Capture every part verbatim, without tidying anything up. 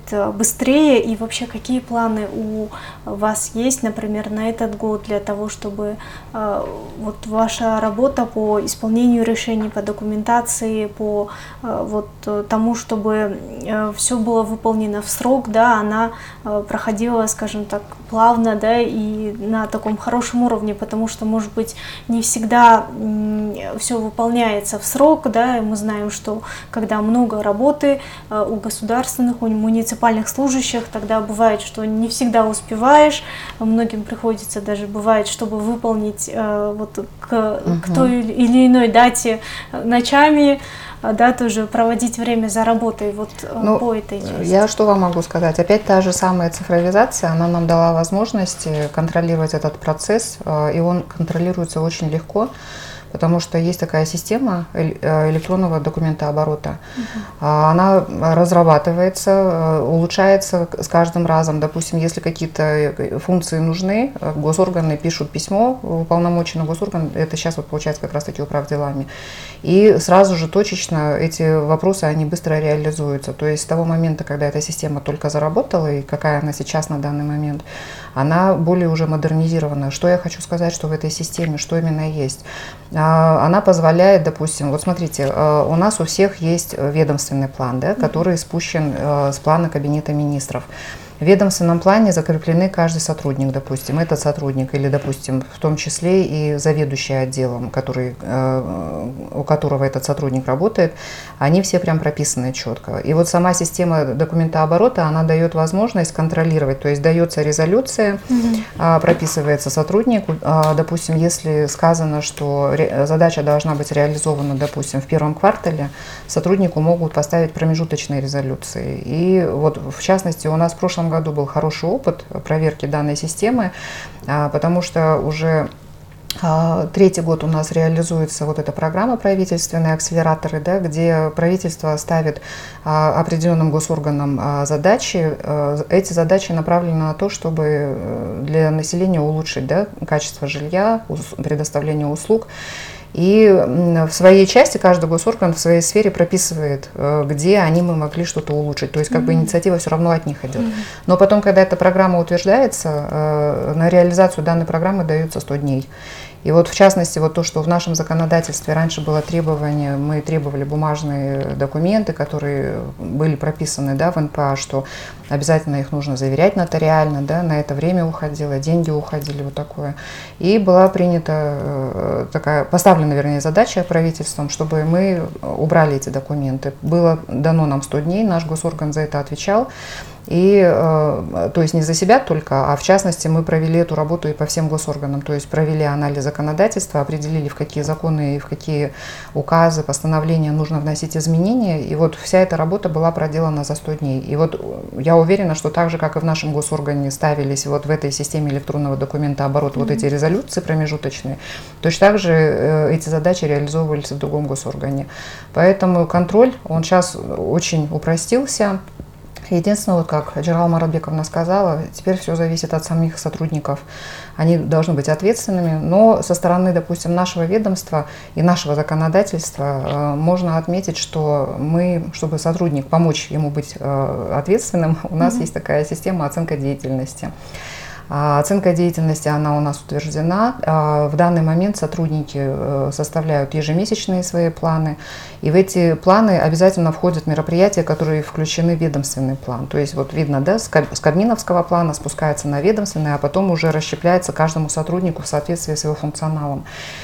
э, быстрее? И вообще, какие планы у вас есть, например, на этот год для того, чтобы э, вот ваша работа по исполнению решений, по документации, по э, вот э, тому, чтобы э, все было выполнено в срок, да, она э, проходила, скажем так, плавно, да, и на таком хорошем уровне, потому что, может быть, не всегда все выполняется в срок, да, и мы знаем, что когда много работы э, у государственных, у муниципальных служащих, тогда бывает, что не всегда успеваешь, многим приходится даже, бывает, чтобы выполнить э, вот к, угу. к той или иной дате ночами, да, тоже проводить время за работой вот ну, по этой части. Я что вам могу сказать? Опять та же самая цифровизация, она нам дала возможность контролировать этот процесс, и он контролируется очень легко, потому что есть такая система электронного документооборота. Uh-huh. Она разрабатывается, улучшается с каждым разом. Допустим, если какие-то функции нужны, госорганы пишут письмо в уполномоченный госорган, это сейчас вот получается как раз-таки управделами, и сразу же точечно эти вопросы, они быстро реализуются. То есть с того момента, когда эта система только заработала, и какая она сейчас на данный момент, она более уже модернизирована. Что я хочу сказать, что в этой системе, что именно есть? Она позволяет, допустим, вот смотрите, у нас у всех есть ведомственный план, да, который спущен с плана Кабинета министров. В ведомственном плане закреплены каждый сотрудник, допустим, этот сотрудник или, допустим, в том числе и заведующий отделом, который, у которого этот сотрудник работает, они все прям прописаны четко. И вот сама система документооборота, она дает возможность контролировать, то есть дается резолюция, mm-hmm. прописывается сотруднику, допустим, если сказано, что задача должна быть реализована, допустим, в первом квартале, сотруднику могут поставить промежуточные резолюции. И вот в частности у нас в прошлом году был хороший опыт проверки данной системы, потому что уже третий год у нас реализуется вот эта программа правительственные акселераторы, да, где правительство ставит определенным госорганам задачи. Эти задачи направлены на то, чтобы для населения улучшить, да, качество жилья, предоставление услуг. И в своей части каждый госорган в своей сфере прописывает, где они мы могли что-то улучшить. То есть как бы инициатива все равно от них идет. Но потом, когда эта программа утверждается, на реализацию данной программы дается сто дней. И вот в частности, вот то, что в нашем законодательстве раньше было требование, мы требовали бумажные документы, которые были прописаны, да, в эн пэ а, что обязательно их нужно заверять нотариально, да, на это время уходило, деньги уходили, вот такое. И была принята такая, поставлена, вернее, задача правительством, чтобы мы убрали эти документы. Было дано нам сто дней, наш госорган за это отвечал. И, э, то есть не за себя только, а в частности мы провели эту работу и по всем госорганам, то есть провели анализ законодательства, определили, в какие законы и в какие указы, постановления нужно вносить изменения, и вот вся эта работа была проделана за сто дней. И вот я уверена, что так же, как и в нашем госоргане ставились вот в этой системе электронного документооборота mm-hmm. вот эти резолюции промежуточные, точно так же э, эти задачи реализовывались в другом госоргане. Поэтому контроль, он сейчас очень упростился. Единственное, вот как Джерал Маратбековна сказала, теперь все зависит от самих сотрудников. Они должны быть ответственными, но со стороны, допустим, нашего ведомства и нашего законодательства э, можно отметить, что мы, чтобы сотрудник, помочь ему быть э, ответственным, у нас mm-hmm. есть такая система оценка деятельности. Оценка деятельности, она у нас утверждена. В данный момент сотрудники составляют ежемесячные свои планы, и в эти планы обязательно входят мероприятия, которые включены в ведомственный план. То есть вот видно, да, с кабминовского плана спускается на ведомственный, а потом уже расщепляется каждому сотруднику в соответствии с его функционалом.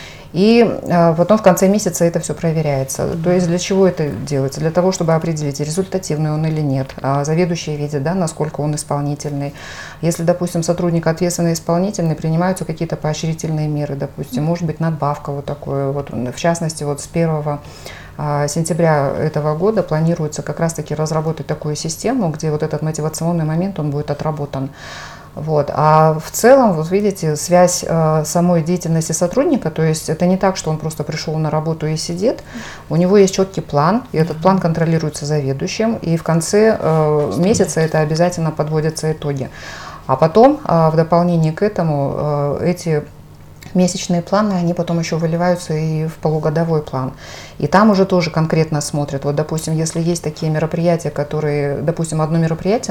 И а, потом в конце месяца это все проверяется. Mm-hmm. То есть для чего это делается? Для того, чтобы определить, результативный он или нет. А заведующий видит, да, насколько он исполнительный. Если, допустим, сотрудник ответственный, исполнительный, принимаются какие-то поощрительные меры, допустим, mm-hmm. может быть надбавка вот такое. Вот, в частности, вот с первого сентября этого года планируется как раз-таки разработать такую систему, где вот этот мотивационный момент, он будет отработан. Вот. А в целом, вот видите, связь э, самой деятельности сотрудника, то есть это не так, что он просто пришел на работу и сидит, у него есть четкий план, и этот план контролируется заведующим, и в конце э, месяца это обязательно подводятся итоги. А потом, э, в дополнение к этому, э, эти месячные планы, они потом еще выливаются и в полугодовой план. И там уже тоже конкретно смотрят. Вот, допустим, если есть такие мероприятия, которые, допустим, одно мероприятие